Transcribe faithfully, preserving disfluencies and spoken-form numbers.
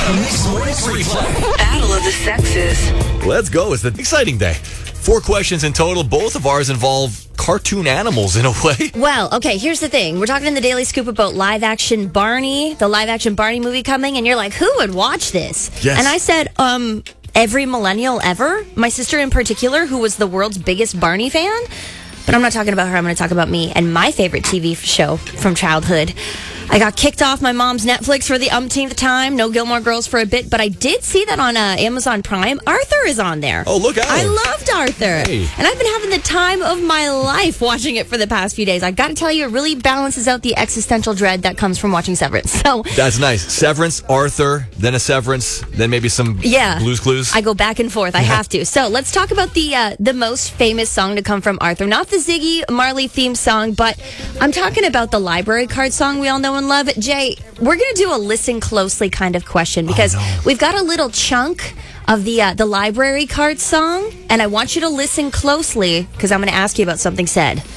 Mixed Mornings Replay. Battle of the Sexes. Let's go. It's an exciting day. Four questions in total. Both of ours involve cartoon animals in a way. Well, okay, here's the thing. We're talking in the Daily Scoop about live-action Barney, the live-action Barney movie coming, and you're like, who would watch this? Yes. And I said, um, every millennial ever. My sister in particular, who was the world's biggest Barney fan. But I'm not talking about her. I'm going to talk about me and my favorite T V show from childhood. I got kicked off my mom's Netflix for the umpteenth time. No Gilmore Girls for a bit, but I did see that on uh, Amazon Prime. Arthur is on there. Oh, look out. I loved Arthur. Hey. And I've been having the time of my life watching it for the past few days. I got to tell you, it really balances out the existential dread that comes from watching Severance. So That's nice. Severance, Arthur, then a Severance, then maybe some yeah, Blue's Clues. I go back and forth. I have to. So let's talk about the uh, the most famous song to come from Arthur. Not the Ziggy Marley theme song, but I'm talking about the library card song we all know and love. Jay, we're going to do a listen closely kind of question because oh, no. we've got a little chunk of the uh, the library card song, and I want you to listen closely because I'm going to ask you about something said.